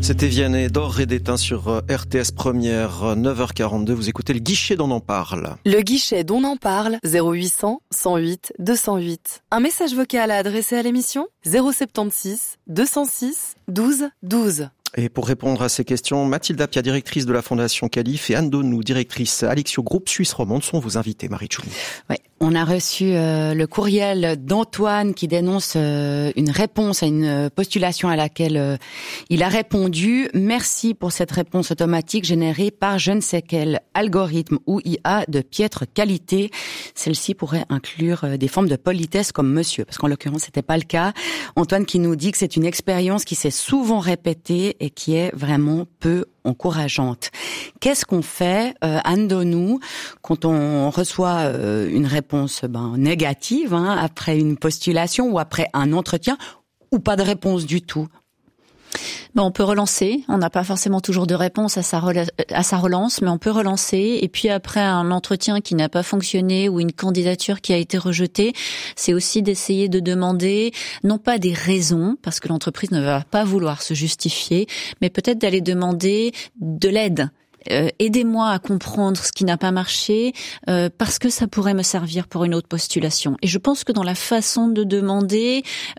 C'était Vianney d'Or et d'Étain sur RTS Première, 9h42. Vous écoutez le guichet d'On en parle. Le guichet d'On en parle, 0800 108 208. Un message vocal à adresser à l'émission, 076 206 12 12. Et pour répondre à ces questions, Mathilde Appia, directrice de la Fondation Calif, et Anne Donou, directrice Alexio Groupe Suisse Romande, sont vos invités, Marie Tchoumi. Ouais, on a reçu le courriel d'Antoine qui dénonce une réponse à une postulation à laquelle il a répondu. Merci pour cette réponse automatique générée par je ne sais quel algorithme ou IA de piètre qualité. Celle-ci pourrait inclure des formes de politesse comme monsieur, parce qu'en l'occurrence, c'était pas le cas. Antoine qui nous dit que c'est une expérience qui s'est souvent répétée et qui est vraiment peu encourageante. Qu'est-ce qu'on fait, Anne Donou, quand on reçoit une réponse négative après une postulation ou après un entretien, ou pas de réponse du tout? On peut relancer. On n'a pas forcément toujours de réponse à sa relance, mais on peut relancer. Et puis après un entretien qui n'a pas fonctionné ou une candidature qui a été rejetée, c'est aussi d'essayer de demander, non pas des raisons, parce que l'entreprise ne va pas vouloir se justifier, mais peut-être d'aller demander de l'aide. Aidez-moi à comprendre ce qui n'a pas marché parce que ça pourrait me servir pour une autre postulation. Et je pense que dans la façon de demander,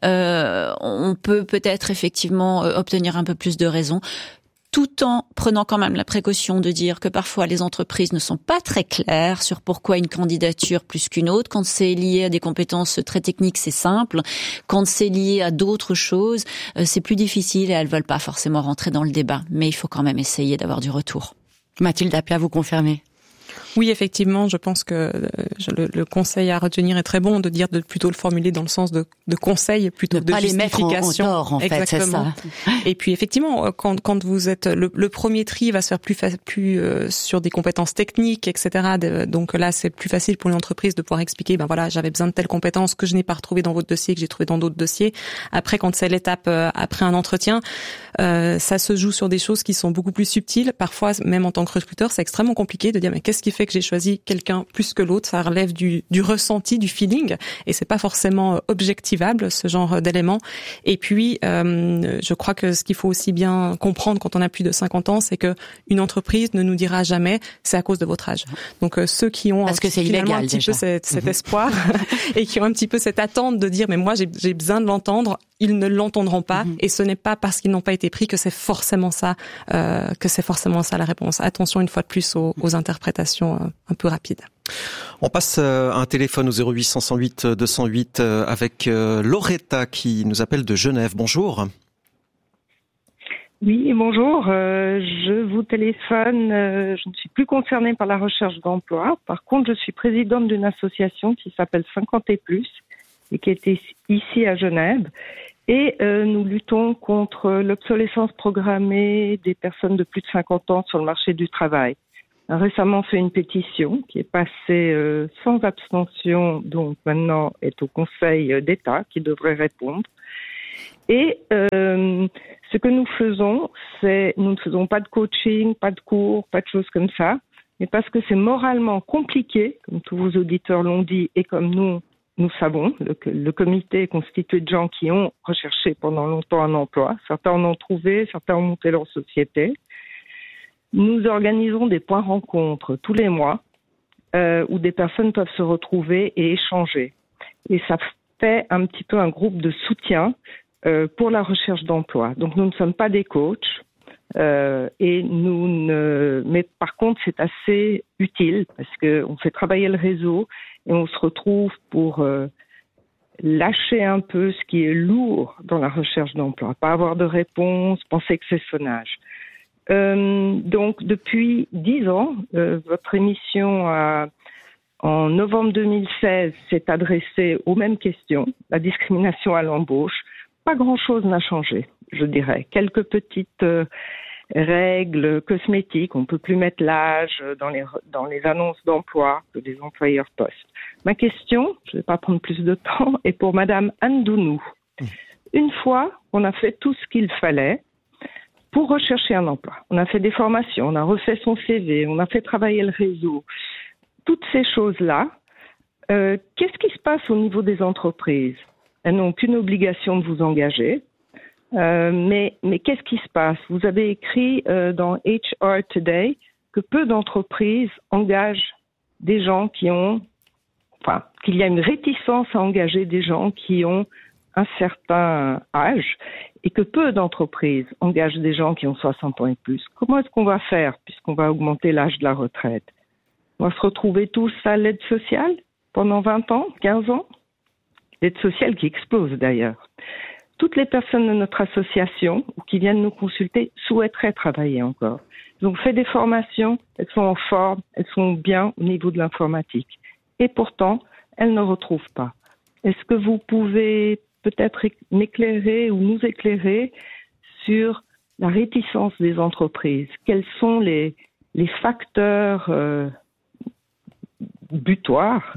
on peut peut-être effectivement obtenir un peu plus de raisons, tout en prenant quand même la précaution de dire que parfois les entreprises ne sont pas très claires sur pourquoi une candidature plus qu'une autre. Quand c'est lié à des compétences très techniques, c'est simple. Quand c'est lié à d'autres choses, c'est plus difficile et elles veulent pas forcément rentrer dans le débat. Mais il faut quand même essayer d'avoir du retour. Mathilde Appia, vous confirmez? Oui, effectivement, je pense que le conseil à retenir est très bon, de dire de plutôt le formuler dans le sens de conseil plutôt que de justification. Pas les mettre en tort, en fait, c'est ça. Et puis effectivement, quand vous êtes le premier tri va se faire plus sur des compétences techniques, etc. Donc là, c'est plus facile pour une entreprise de pouvoir expliquer, voilà, j'avais besoin de telles compétences que je n'ai pas retrouvées dans votre dossier, que j'ai trouvé dans d'autres dossiers. Après, quand c'est l'étape après un entretien, ça se joue sur des choses qui sont beaucoup plus subtiles. Parfois, même en tant que recruteur, c'est extrêmement compliqué de dire mais qu'est-ce qui fait que j'ai choisi quelqu'un plus que l'autre? Ça relève du ressenti, du feeling, et c'est pas forcément objectivable, ce genre d'éléments. Et puis, je crois que ce qu'il faut aussi bien comprendre quand on a plus de 50 ans, c'est que une entreprise ne nous dira jamais c'est à cause de votre âge. Donc ceux qui ont parce que c'est finalement illégal, un petit peu cet espoir et qui ont un petit peu cette attente de dire mais moi j'ai besoin de l'entendre, ils ne l'entendront pas, et ce n'est pas parce qu'ils n'ont pas été pris que c'est forcément ça la réponse. Attention une fois de plus aux interprétations un peu rapides. On passe un téléphone au 0800 108 208 avec Loretta qui nous appelle de Genève. Bonjour. Oui, bonjour. Je vous téléphone. Je ne suis plus concernée par la recherche d'emploi. Par contre, je suis présidente d'une association qui s'appelle 50 et plus et qui est ici à Genève. Et nous luttons contre l'obsolescence programmée des personnes de plus de 50 ans sur le marché du travail. On a récemment fait une pétition qui est passée sans abstention, donc maintenant est au Conseil d'État qui devrait répondre. Et ce que nous faisons, c'est nous ne faisons pas de coaching, pas de cours, pas de choses comme ça, mais parce que c'est moralement compliqué, comme tous vos auditeurs l'ont dit et comme nous savons, le comité est constitué de gens qui ont recherché pendant longtemps un emploi. Certains en ont trouvé, certains ont monté leur société. Nous organisons des points rencontres tous les mois où des personnes peuvent se retrouver et échanger. Et ça fait un petit peu un groupe de soutien pour la recherche d'emploi. Donc nous ne sommes pas des coachs. Mais par contre c'est assez utile parce qu'on fait travailler le réseau et on se retrouve pour lâcher un peu ce qui est lourd dans la recherche d'emploi, pas avoir de réponse, penser que c'est son âge. Donc depuis 10 ans, votre émission en novembre 2016 s'est adressée aux mêmes questions, la discrimination à l'embauche. Pas grand-chose n'a changé, je dirais. Quelques petites règles cosmétiques. On ne peut plus mettre l'âge dans les annonces d'emploi que les employeurs postent. Ma question, je ne vais pas prendre plus de temps, est pour Madame Anne Donou. Une fois, on a fait tout ce qu'il fallait pour rechercher un emploi. On a fait des formations, on a refait son CV, on a fait travailler le réseau. Toutes ces choses-là, qu'est-ce qui se passe au niveau des entreprises? Elles n'ont aucune obligation de vous engager. Mais qu'est-ce qui se passe? Vous avez écrit dans HR Today que peu d'entreprises engagent des gens qu'il y a une réticence à engager des gens qui ont un certain âge et que peu d'entreprises engagent des gens qui ont 60 ans et plus. Comment est-ce qu'on va faire puisqu'on va augmenter l'âge de la retraite? On va se retrouver tous à l'aide sociale pendant 20 ans, 15 ans? L'aide sociale qui explose d'ailleurs. Toutes les personnes de notre association ou qui viennent nous consulter souhaiteraient travailler encore. Donc, on fait des formations, elles sont en forme, elles sont bien au niveau de l'informatique. Et pourtant, elles ne retrouvent pas. Est-ce que vous pouvez peut-être m'éclairer ou nous éclairer sur la réticence des entreprises? Quels sont les facteurs butoirs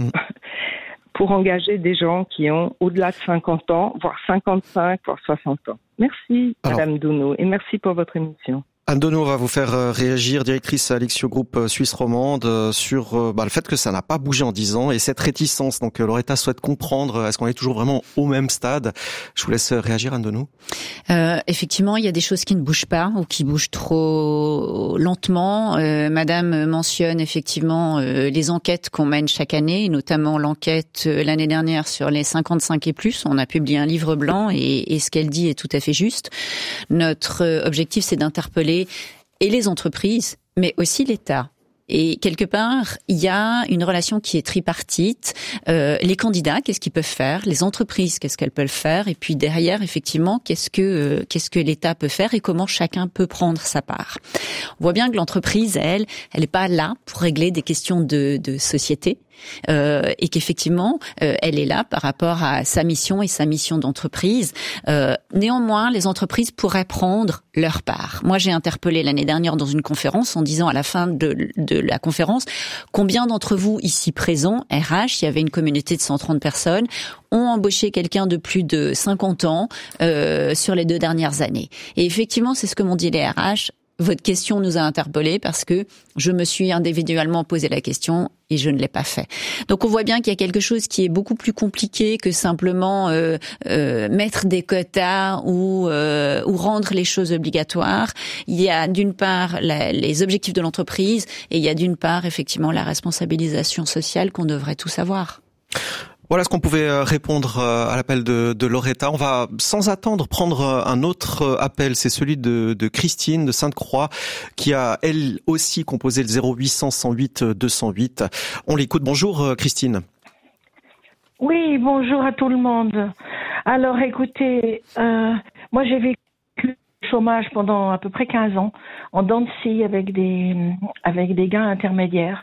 pour engager des gens qui ont au-delà de 50 ans, voire 55, voire 60 ans? Merci, Madame Donneau, et merci pour votre émission. Anne Donneau va vous faire réagir, directrice Alexio Group Suisse romande, sur le fait que ça n'a pas bougé en 10 ans et cette réticence. Donc Loretta souhaite comprendre, est-ce qu'on est toujours vraiment au même stade? Je vous laisse réagir, Anne Donneau. Effectivement, il y a des choses qui ne bougent pas ou qui bougent trop lentement. Madame mentionne effectivement les enquêtes qu'on mène chaque année, notamment l'enquête l'année dernière sur les 55 et plus. On a publié un livre blanc et ce qu'elle dit est tout à fait juste. Notre objectif, c'est d'interpeller et les entreprises, mais aussi l'État. Et quelque part, il y a une relation qui est tripartite. Les candidats, qu'est-ce qu'ils peuvent faire? Les entreprises, qu'est-ce qu'elles peuvent faire? Et puis derrière, effectivement, qu'est-ce que l'État peut faire et comment chacun peut prendre sa part? On voit bien que l'entreprise, elle est pas là pour régler des questions de société. Et qu'effectivement, elle est là par rapport à sa mission et sa mission d'entreprise. Néanmoins, les entreprises pourraient prendre leur part. Moi, j'ai interpellé l'année dernière dans une conférence en disant à la fin de la conférence, combien d'entre vous ici présents, RH, il y avait une communauté de 130 personnes, ont embauché quelqu'un de plus de 50 ans sur les 2 dernières années. Et effectivement, c'est ce que m'ont dit les RH. Votre question nous a interpellés parce que je me suis individuellement posé la question et je ne l'ai pas fait. Donc on voit bien qu'il y a quelque chose qui est beaucoup plus compliqué que simplement mettre des quotas ou rendre les choses obligatoires. Il y a d'une part les objectifs de l'entreprise et il y a d'une part effectivement la responsabilisation sociale qu'on devrait tous avoir. Voilà ce qu'on pouvait répondre à l'appel de Loretta. On va sans attendre prendre un autre appel. C'est celui de Christine de Sainte-Croix qui a elle aussi composé le 0800 108 208. On l'écoute. Bonjour Christine. Oui, bonjour à tout le monde. Alors écoutez, moi j'ai vécu le chômage pendant à peu près 15 ans en dents de scie avec des gains intermédiaires.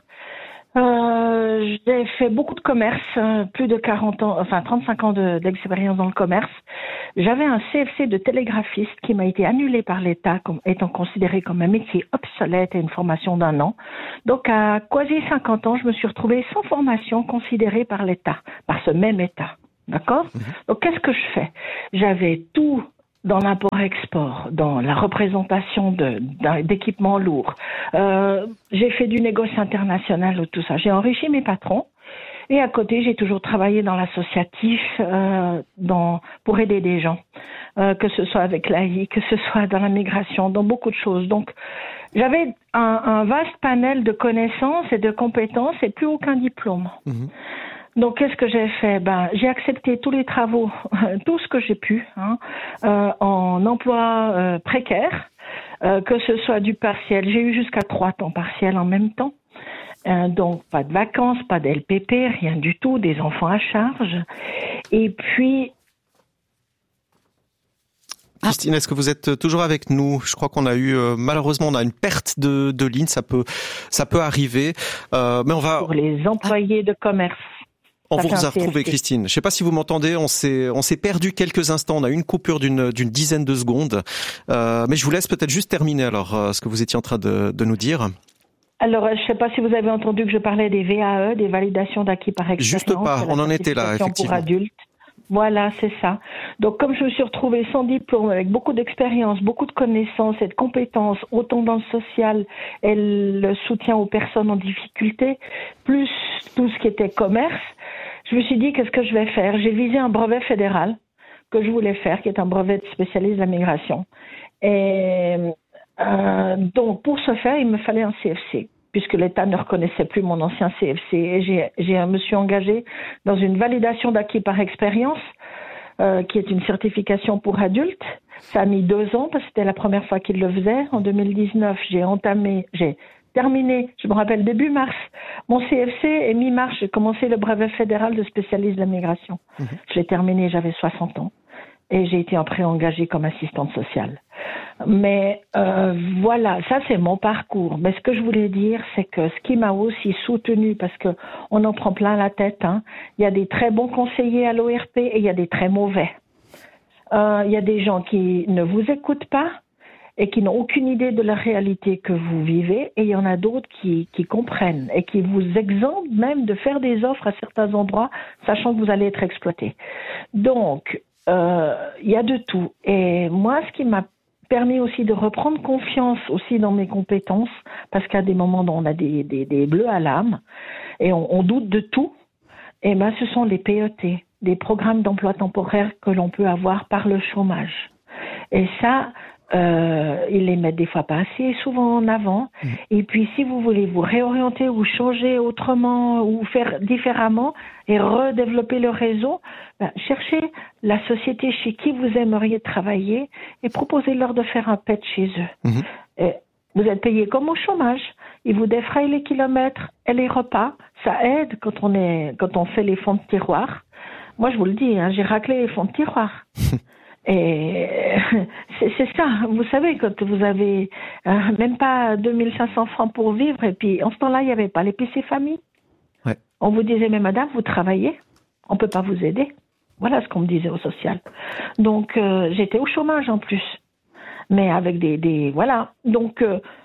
J'ai fait beaucoup de commerce, plus de 40 ans, enfin 35 ans d'expérience dans le commerce. J'avais un CFC de télégraphiste qui m'a été annulé par l'État comme étant considéré comme un métier obsolète et une formation d'1 an. Donc à quasi 50 ans, je me suis retrouvée sans formation considérée par l'État, par ce même État. D'accord ? Donc qu'est-ce que je fais ? J'avais tout dans l'import-export, dans la représentation d'équipements lourds. J'ai fait du négoce international, tout ça. J'ai enrichi mes patrons. Et à côté, j'ai toujours travaillé dans l'associatif pour aider des gens, que ce soit avec l'AI, que ce soit dans la migration, dans beaucoup de choses. Donc, j'avais un vaste panel de connaissances et de compétences et plus aucun diplôme. Donc, qu'est-ce que j'ai fait ? J'ai accepté tous les travaux, tout ce que j'ai pu, en emploi précaire, que ce soit du partiel. J'ai eu jusqu'à 3 temps partiels en même temps. Donc, pas de vacances, pas d'LPP, rien du tout, des enfants à charge. Et puis... Christine, est-ce que vous êtes toujours avec nous ? Je crois qu'on a eu, malheureusement, on a une perte de ligne, ça peut arriver. Mais on va... Pour les employés de commerce. On vous a retrouvé, Christine. Je ne sais pas si vous m'entendez. On s'est perdu quelques instants. On a eu une coupure d'une dizaine de secondes. Mais je vous laisse peut-être juste terminer alors ce que vous étiez en train de nous dire. Alors, je ne sais pas si vous avez entendu que je parlais des VAE, des validations d'acquis par expérience. Juste pas. On en était là, effectivement. Pour adultes. Voilà, c'est ça. Donc, comme je me suis retrouvée sans diplôme, avec beaucoup d'expérience, beaucoup de connaissances et de compétences, autant dans le social et le soutien aux personnes en difficulté, plus tout ce qui était commerce, je me suis dit, qu'est-ce que je vais faire ? J'ai visé un brevet fédéral que je voulais faire, qui est un brevet de spécialiste de la migration. Et donc, pour ce faire, il me fallait un CFC, puisque l'État ne reconnaissait plus mon ancien CFC. Et je me suis engagée dans une validation d'acquis par expérience, qui est une certification pour adultes. Ça a mis 2 ans, parce que c'était la première fois qu'il le faisait. En 2019, j'ai terminé, je me rappelle, début mars, mon CFC, et mi-mars, j'ai commencé le brevet fédéral de spécialiste de la migration. Je l'ai terminé, j'avais 60 ans. Et j'ai été après engagée comme assistante sociale. Mais voilà, ça c'est mon parcours. Mais ce que je voulais dire, c'est que ce qui m'a aussi soutenue, parce que on en prend plein la tête, il y a des très bons conseillers à l'ORP et il y a des très mauvais. Il y a des gens qui ne vous écoutent pas et qui n'ont aucune idée de la réalité que vous vivez, et il y en a d'autres qui comprennent et qui vous exemptent même de faire des offres à certains endroits, sachant que vous allez être exploité. Donc, il y a de tout. Et moi, ce qui m'a permis aussi de reprendre confiance aussi dans mes compétences, parce qu'à des moments on a des bleus à l'âme et on doute de tout, et ben ce sont les PET, des programmes d'emploi temporaire que l'on peut avoir par le chômage. Et ça, ils les mettent des fois pas assez souvent en avant. Et puis si vous voulez vous réorienter ou changer autrement ou faire différemment et redévelopper le réseau, cherchez la société chez qui vous aimeriez travailler et proposez-leur de faire un PET chez eux. Et vous êtes payé comme au chômage. Ils vous défrayent les kilomètres et les repas. Ça aide quand on fait les fonds de tiroir. Moi, je vous le dis, j'ai raclé les fonds de tiroir. Et c'est ça, vous savez, quand vous avez même pas 2500 francs pour vivre, et puis en ce temps-là, il n'y avait pas les PC famille. Ouais. On vous disait, mais madame, vous travaillez, on peut pas vous aider. Voilà ce qu'on me disait au social. Donc, j'étais au chômage en plus, mais avec voilà. Donc,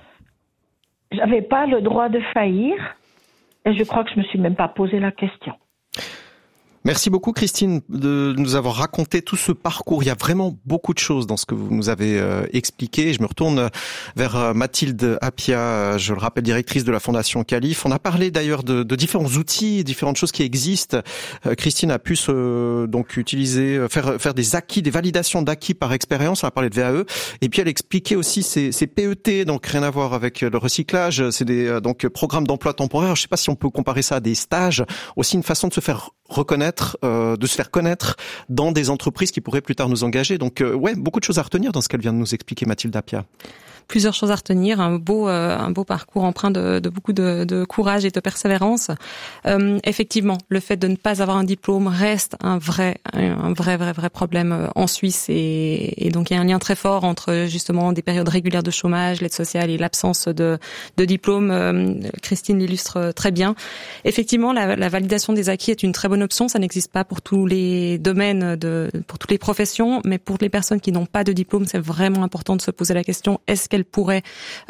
j'avais pas le droit de faillir, et je crois que je me suis même pas posé la question. Merci beaucoup Christine de nous avoir raconté tout ce parcours. Il y a vraiment beaucoup de choses dans ce que vous nous avez expliqué. Je me retourne vers Mathilde Appia, je le rappelle, directrice de la Fondation Calife. On a parlé d'ailleurs de différents outils, différentes choses qui existent. Christine a pu donc utiliser, faire des acquis, des validations d'acquis par expérience. On a parlé de VAE. Et puis elle expliquait aussi ces PET, donc rien à voir avec le recyclage. C'est des donc programmes d'emploi temporaire. Je ne sais pas si on peut comparer ça à des stages. Aussi une façon de se faire reconnaître, de se faire connaître dans des entreprises qui pourraient plus tard nous engager. Donc ouais, beaucoup de choses à retenir dans ce qu'elle vient de nous expliquer, Mathilde Appia. Plusieurs choses à retenir, un beau parcours empreint de beaucoup de courage et de persévérance. Effectivement, le fait de ne pas avoir un diplôme reste un vrai problème en Suisse, et donc il y a un lien très fort entre justement des périodes régulières de chômage, l'aide sociale et l'absence de diplôme. Christine l'illustre très bien. Effectivement, la validation des acquis est une très bonne option. Ça n'existe pas pour tous les domaines, pour toutes les professions, mais pour les personnes qui n'ont pas de diplôme, c'est vraiment important de se poser la question: est-ce qu'elle pourrait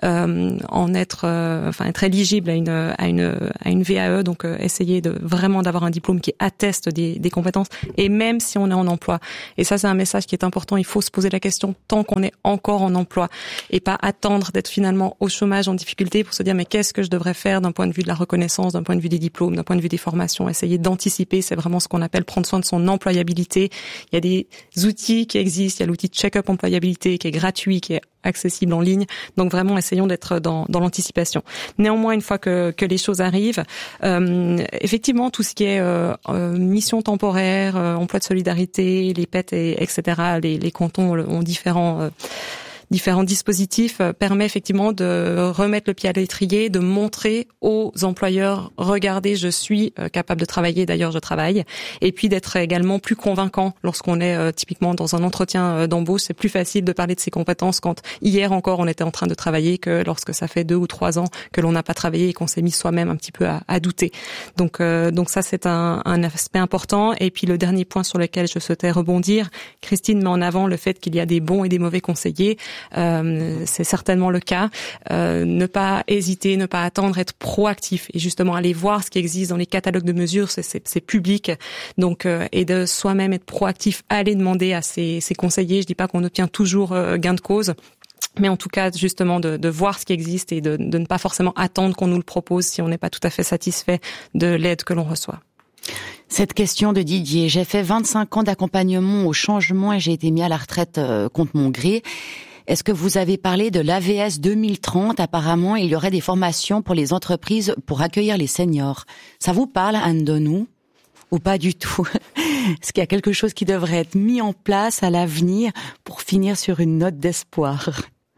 être éligible à une VAE, donc essayer vraiment d'avoir un diplôme qui atteste des compétences, et même si on est en emploi. Et ça, c'est un message qui est important. Il faut se poser la question tant qu'on est encore en emploi, et pas attendre d'être finalement au chômage, en difficulté, pour se dire mais qu'est-ce que je devrais faire d'un point de vue de la reconnaissance, d'un point de vue des diplômes, d'un point de vue des formations. Essayer d'anticiper, c'est vraiment ce qu'on appelle prendre soin de son employabilité. Il y a des outils qui existent. Il y a l'outil de check-up employabilité qui est gratuit, qui est accessible en ligne. Donc vraiment, essayons d'être dans l'anticipation. Néanmoins, une fois que les choses arrivent, effectivement, tout ce qui est mission temporaire, emploi de solidarité, les PET, etc., les cantons ont différents dispositifs, permet effectivement de remettre le pied à l'étrier, de montrer aux employeurs: regardez, je suis capable de travailler, d'ailleurs je travaille, et puis d'être également plus convaincant lorsqu'on est typiquement dans un entretien d'embauche. C'est plus facile de parler de ses compétences quand hier encore on était en train de travailler que lorsque ça fait 2 ou 3 ans que l'on n'a pas travaillé et qu'on s'est mis soi-même un petit peu à douter. Donc ça, c'est un aspect important. Et puis le dernier point sur lequel je souhaitais rebondir, Christine met en avant le fait qu'il y a des bons et des mauvais conseillers. C'est certainement le cas. Ne pas hésiter, ne pas attendre, être proactif et justement aller voir ce qui existe dans les catalogues de mesures, c'est public. Donc et de soi-même être proactif, aller demander à ses conseillers. Je dis pas qu'on obtient toujours gain de cause, mais en tout cas justement de voir ce qui existe et de ne pas forcément attendre qu'on nous le propose si on n'est pas tout à fait satisfait de l'aide que l'on reçoit. Cette question de Didier. J'ai fait 25 ans d'accompagnement au changement et j'ai été mis à la retraite contre mon gré. Est-ce que vous avez parlé de l'AVS 2030 ? Apparemment, il y aurait des formations pour les entreprises pour accueillir les seniors. Ça vous parle, Anne Donou ? Ou pas du tout ? Est-ce qu'il y a quelque chose qui devrait être mis en place à l'avenir pour finir sur une note d'espoir ?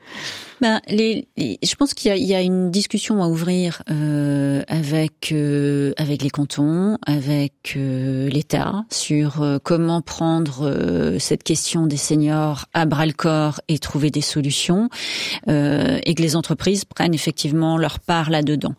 Je pense qu'il y a une discussion à ouvrir avec les cantons, avec l'État sur comment prendre cette question des seniors à bras-le-corps et trouver des solutions, et que les entreprises prennent effectivement leur part là-dedans.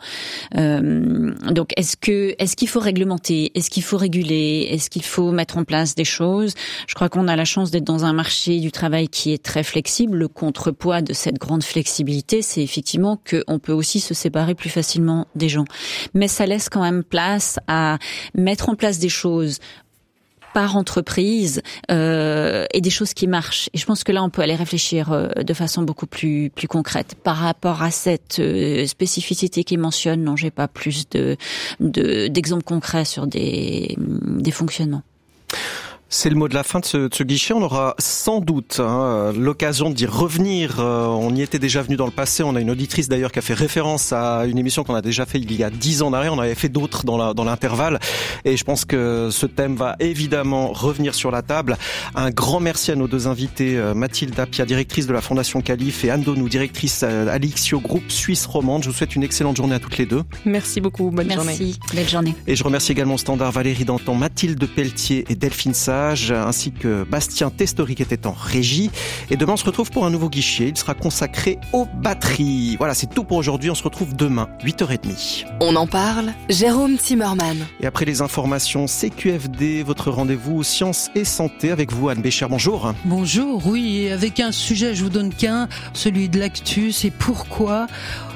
Donc est-ce qu'il faut réglementer, est-ce qu'il faut réguler, est-ce qu'il faut mettre en place des choses ? Je crois qu'on a la chance d'être dans un marché du travail qui est très flexible. Le contrepoids de cette grande flexibilité, c'est effectivement qu'on peut aussi se séparer plus facilement des gens. Mais ça laisse quand même place à mettre en place des choses par entreprise et des choses qui marchent. Et je pense que là, on peut aller réfléchir de façon beaucoup plus concrète. Par rapport à cette spécificité qu'il mentionne, non, j'ai pas plus d'exemples concrets sur des fonctionnements. C'est le mot de la fin de ce guichet. On aura sans doute l'occasion d'y revenir. On y était déjà venu dans le passé. On a une auditrice d'ailleurs qui a fait référence à une émission qu'on a déjà fait il y a 10 ans en arrière. On avait fait d'autres dans l'intervalle. Et je pense que ce thème va évidemment revenir sur la table. Un grand merci à nos deux invités, Mathilde Appia, directrice de la Fondation Calife, et Anne Donou, directrice à Alixio, groupe suisse romande. Je vous souhaite une excellente journée à toutes les deux. Merci beaucoup. Bonne journée. Merci. Belle journée. Et je remercie également au standard Valérie Danton, Mathilde Pelletier et Delphine Sage, ainsi que Bastien Testori qui était en régie. Et demain, on se retrouve pour un nouveau guichet. Il sera consacré aux batteries. Voilà, c'est tout pour aujourd'hui. On se retrouve demain, 8h30. On en parle, Jérôme Zimmermann. Et après les informations CQFD, votre rendez-vous Sciences et Santé avec vous, Anne Bécher. Bonjour. Bonjour, oui, et avec un sujet, je vous donne qu'un, celui de l'actu, c'est pourquoi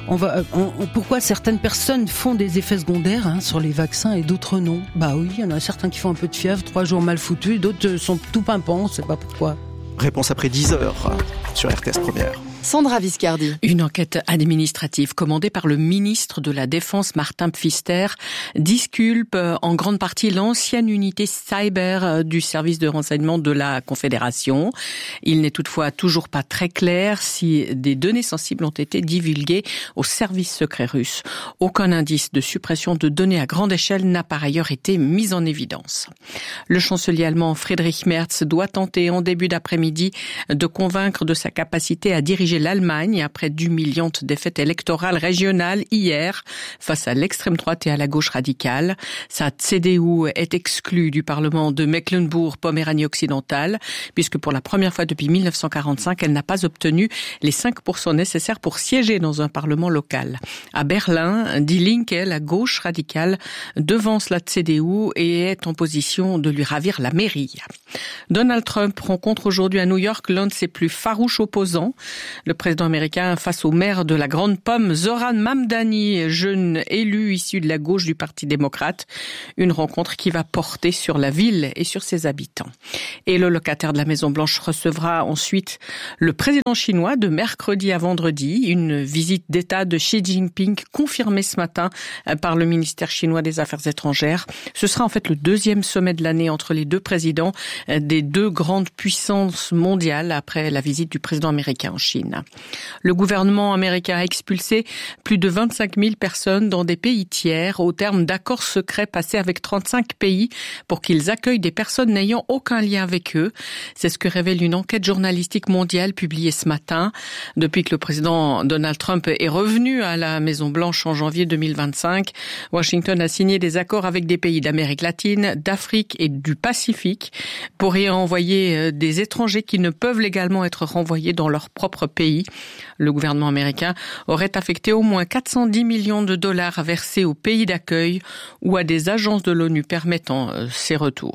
pourquoi certaines personnes font des effets secondaires sur les vaccins et d'autres non. Bah oui, il y en a certains qui font un peu de fièvre, 3 jours mal foutus, d'autres sont tout pimpants, on sait pas pourquoi. Réponse après 10h sur RTS Première. Sandra Viscardi. Une enquête administrative commandée par le ministre de la Défense Martin Pfister disculpe en grande partie l'ancienne unité cyber du service de renseignement de la Confédération. Il n'est toutefois toujours pas très clair si des données sensibles ont été divulguées au service secret russe. Aucun indice de suppression de données à grande échelle n'a par ailleurs été mis en évidence. Le chancelier allemand Friedrich Merz doit tenter en début d'après-midi de convaincre de sa capacité à diriger l'Allemagne après d'humiliantes défaites électorales régionales hier face à l'extrême droite et à la gauche radicale. Sa CDU est exclue du Parlement de Mecklembourg-Poméranie occidentale puisque pour la première fois depuis 1945, elle n'a pas obtenu les 5% nécessaires pour siéger dans un Parlement local. À Berlin, Die Linke, la gauche radicale, devance la CDU et est en position de lui ravir la mairie. Donald Trump rencontre aujourd'hui à New York l'un de ses plus farouches opposants. Le président américain face au maire de la Grande Pomme, Zoran Mamdani, jeune élu issu de la gauche du Parti démocrate. Une rencontre qui va porter sur la ville et sur ses habitants. Et le locataire de la Maison-Blanche recevra ensuite le président chinois de mercredi à vendredi. Une visite d'État de Xi Jinping confirmée ce matin par le ministère chinois des Affaires étrangères. Ce sera en fait le deuxième sommet de l'année entre les deux présidents des deux grandes puissances mondiales après la visite du président américain en Chine. Le gouvernement américain a expulsé plus de 25 000 personnes dans des pays tiers au terme d'accords secrets passés avec 35 pays pour qu'ils accueillent des personnes n'ayant aucun lien avec eux. C'est ce que révèle une enquête journalistique mondiale publiée ce matin. Depuis que le président Donald Trump est revenu à la Maison-Blanche en janvier 2025, Washington a signé des accords avec des pays d'Amérique latine, d'Afrique et du Pacifique pour y envoyer des étrangers qui ne peuvent légalement être renvoyés dans leur propre pays. Le gouvernement américain aurait affecté au moins 410 millions de dollars versés aux pays d'accueil ou à des agences de l'ONU permettant ces retours.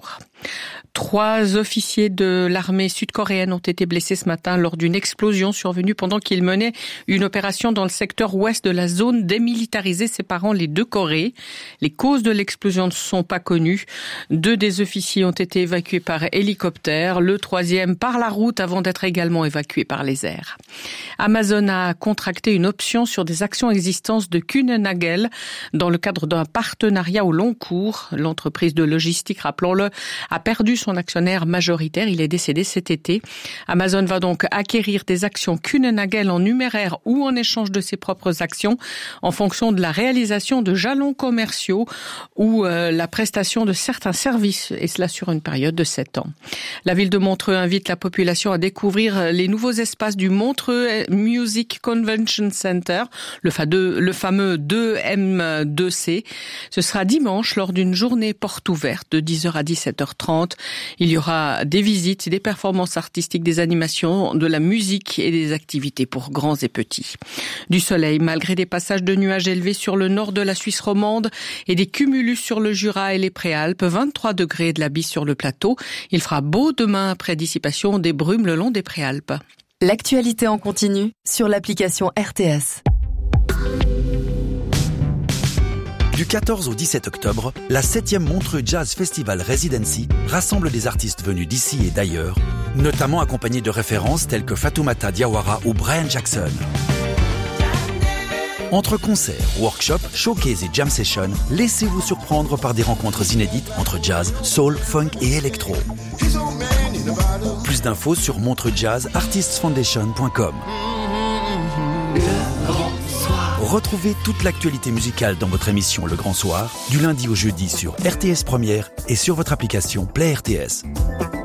3 officiers de l'armée sud-coréenne ont été blessés ce matin lors d'une explosion survenue pendant qu'ils menaient une opération dans le secteur ouest de la zone démilitarisée séparant les 2 Corées. Les causes de l'explosion ne sont pas connues. 2 des officiers ont été évacués par hélicoptère, le 3e par la route avant d'être également évacué par les airs. Amazon a contracté une option sur des actions existantes de Kuehne + Nagel dans le cadre d'un partenariat au long cours. L'entreprise de logistique, rappelons-le, a perdu son actionnaire majoritaire. Il est décédé cet été. Amazon va donc acquérir des actions Kuehne + Nagel en numéraire ou en échange de ses propres actions en fonction de la réalisation de jalons commerciaux ou la prestation de certains services, et cela sur une période de 7 ans. La ville de Montreux invite la population à découvrir les nouveaux espaces du Montreux Music Convention Center, le fameux 2M2C. Ce sera dimanche lors d'une journée porte ouverte de 10h à 17h30. Il y aura des visites, des performances artistiques, des animations, de la musique et des activités pour grands et petits. Du soleil, malgré des passages de nuages élevés sur le nord de la Suisse romande et des cumulus sur le Jura et les Préalpes, 23 degrés de la bise sur le plateau. Il fera beau demain après dissipation des brumes le long des Préalpes. L'actualité en continu sur l'application RTS. Du 14 au 17 octobre, la 7e Montreux Jazz Festival Residency rassemble des artistes venus d'ici et d'ailleurs, notamment accompagnés de références telles que Fatoumata Diawara ou Brian Jackson. Entre concerts, workshops, showcases et jam sessions, laissez-vous surprendre par des rencontres inédites entre jazz, soul, funk et électro. Plus d'infos sur montreuxjazzartistsfoundation.com. Retrouvez toute l'actualité musicale dans votre émission Le Grand Soir, du lundi au jeudi sur RTS Première et sur votre application Play RTS.